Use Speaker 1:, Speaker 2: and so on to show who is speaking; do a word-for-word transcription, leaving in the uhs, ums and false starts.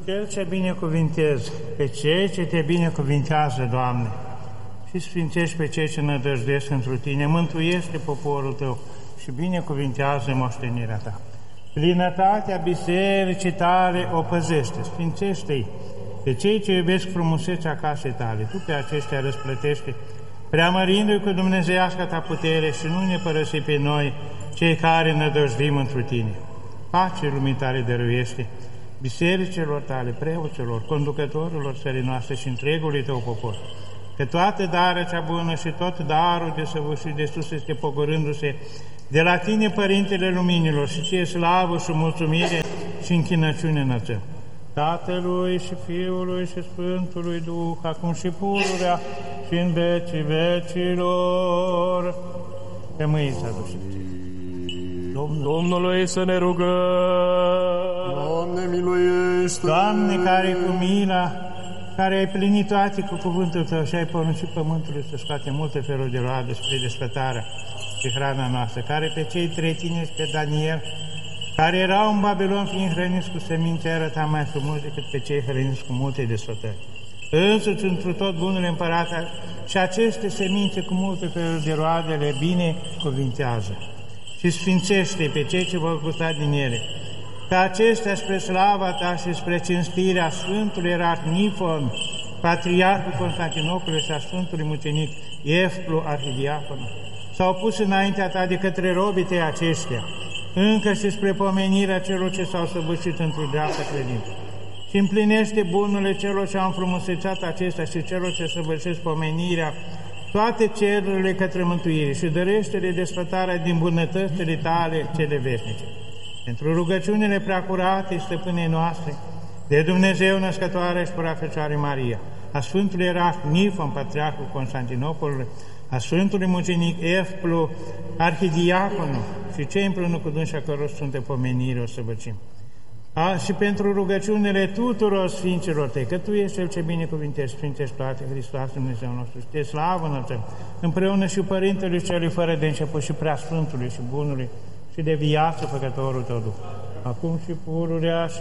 Speaker 1: Cel ce binecuvintezi pe cei ce te binecuvintează, Doamne, și sfințești pe cei ce nădăjduiesc întru Tine, mântuiește poporul Tău și binecuvintează moștenirea Ta. Plinătatea bisericii Tale o păzește, sfințește-i pe cei ce iubesc frumusețea casei Tale. Tu pe aceștia răsplătește, preamărindu-i cu dumnezeiasca Ta putere și nu ne părăsi pe noi, cei care nădăjduim întru Tine. Pace lumii Tale dăruiește, bisericilor Tale, preoților, conducătorilor țării noastre și întregului Tău popor, că toată dară cea bună și tot darul de săvârșit de sus este pogorându-se de la Tine, Părintele Luminilor, și Ție slavă și mulțumire și închinăciune înălțăm. Tatălui și Fiului și Sfântului Duh, acum și pururea și în vecii vecilor. Pe mâini s-a dus.
Speaker 2: Domnului să ne rugăm.
Speaker 3: Doamne, miluiește!
Speaker 1: Doamne, care cu mila, care ai plinit toate cu cuvântul Tău și ai poruncit pământului să scoate multe feluri de roade spre desfătarea și hrana noastră, care pe cei trei tineri, pe Daniel, care erau în Babilon fiind hrăniți cu semințe, arăta mai frumos decât pe cei hrăniți cu multe desfătări. Însuți, întru tot bunul împărat, și aceste semințe cu multe feluri de roade le binecuvintează și sfințește pe cei ce vor gusta din ele, pe acestea spre slava Ta și spre cinstirea Sfântului Ierarh Nifon, Patriarhul Constantinopolului și a Sfântului Mucenic Eftlu, Arhidiaconul, s-au pus înaintea Ta de către robii Tăi aceștia, încă și spre pomenirea celor ce s-au săvârșit într-o dreaptă credință. Și împlinește bunurile celor ce au înfrumusețat acestea și celor ce săvârșesc pomenirea, toate cerurile către mântuire și dărește-le desfătarea din bunătățile Tale cele veșnice. Pentru rugăciunile preacurate, stăpânei noastre, de Dumnezeu născătoare și pura Fecioare Maria, a Sfântului Ierarh Nifon, Patriarhul Constantinopolului, a Sfântului Mucenic Eftlu, Arhidiaconul și cei împreună cu dânsa căror sfântă pomenire o săvârșim. A, și pentru rugăciunile tuturor Sfinților Tăi, că Tu ești Cel ce binecuvintești, sfințești toate, Hristos Dumnezeu nostru, și Te slavă înălțăm, împreună și Părintelui Celui fără de început și Preasfântului și Bunului și de viață Făcătorul Tău Duh, acum și pururea și